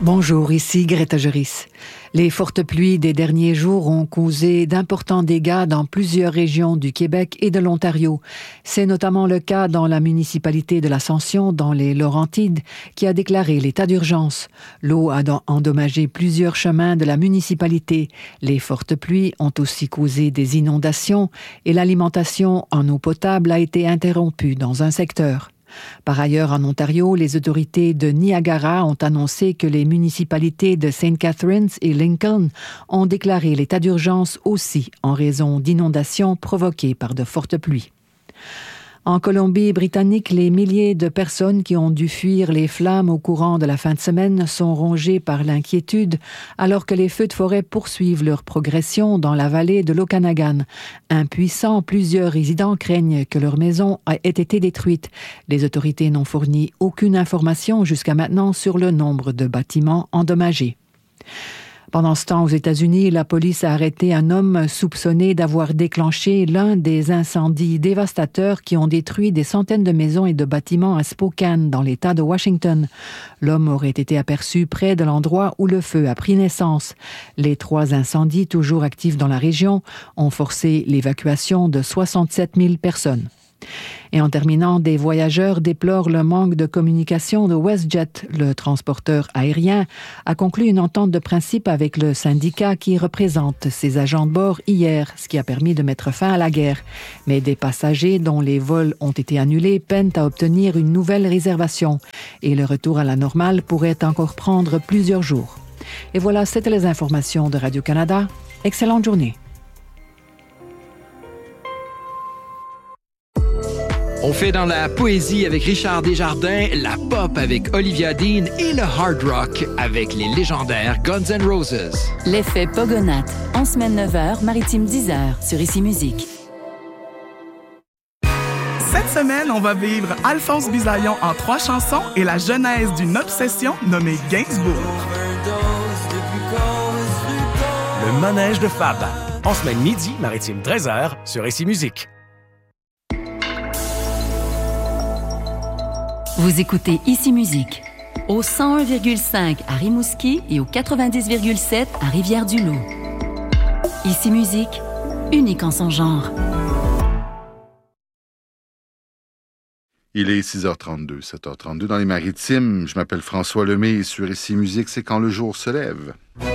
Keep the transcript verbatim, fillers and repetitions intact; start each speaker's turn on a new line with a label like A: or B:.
A: Bonjour, ici Greta Geris. Les fortes pluies des derniers jours ont causé d'importants dégâts dans plusieurs régions du Québec et de l'Ontario. C'est notamment le cas dans la municipalité de l'Ascension, dans les Laurentides, qui a déclaré l'état d'urgence. L'eau a endommagé plusieurs chemins de la municipalité. Les fortes pluies ont aussi causé des inondations et l'alimentation en eau potable a été interrompue dans un secteur. Par ailleurs, en Ontario, les autorités de Niagara ont annoncé que les municipalités de Saint Catharines et Lincoln ont déclaré l'état d'urgence aussi en raison d'inondations provoquées par de fortes pluies. En Colombie-Britannique, les milliers de personnes qui ont dû fuir les flammes au courant de la fin de semaine sont rongées par l'inquiétude alors que les feux de forêt poursuivent leur progression dans la vallée de l'Okanagan. Impuissants, plusieurs résidents craignent que leur maison ait été détruite. Les autorités n'ont fourni aucune information jusqu'à maintenant sur le nombre de bâtiments endommagés. Pendant ce temps, aux États-Unis, la police a arrêté un homme soupçonné d'avoir déclenché l'un des incendies dévastateurs qui ont détruit des centaines de maisons et de bâtiments à Spokane, dans l'État de Washington. L'homme aurait été aperçu près de l'endroit où le feu a pris naissance. Les trois incendies, toujours actifs dans la région, ont forcé l'évacuation de soixante-sept mille personnes. Et en terminant, des voyageurs déplorent le manque de communication de WestJet. Le transporteur aérien a conclu une entente de principe avec le syndicat qui représente ses agents de bord hier, ce qui a permis de mettre fin à la guerre. Mais des passagers dont les vols ont été annulés peinent à obtenir une nouvelle réservation. Et le retour à la normale pourrait encore prendre plusieurs jours. Et voilà, c'était les informations de Radio-Canada. Excellente journée.
B: On fait dans la poésie avec Richard Desjardins, la pop avec Olivia Dean et le hard rock avec les légendaires Guns N' Roses.
C: L'effet Pogonath, en semaine neuf heures, maritime dix heures, sur Ici Musique.
D: Cette semaine, on va vivre Alphonse Bisaillon en trois chansons et la genèse d'une obsession nommée Gainsbourg.
E: Le manège de Fab, en semaine midi, maritime treize heures, sur Ici Musique.
C: Vous écoutez Ici Musique, au cent un virgule cinq à Rimouski et au quatre-vingt-dix virgule sept à Rivière-du-Loup. Ici Musique, unique en son genre.
F: Il est six heures trente-deux, sept heures trente-deux dans les Maritimes. Je m'appelle François Lemay et sur Ici Musique, c'est quand le jour se lève.